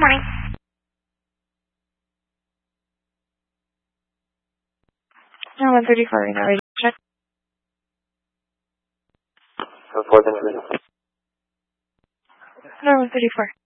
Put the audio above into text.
morning. No, 134 right now. Ready to check? 410. No, 134.